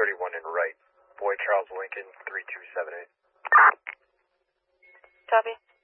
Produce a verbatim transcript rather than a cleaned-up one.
thirty-one in right. Boy Charles Lincoln, three two seven eight. Copy.